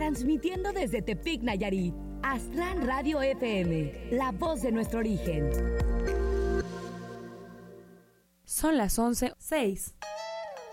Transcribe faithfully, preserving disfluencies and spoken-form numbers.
transmitiendo desde Tepic, Nayarit. Aztlán Radio F M, la voz de nuestro origen. Son las once seis.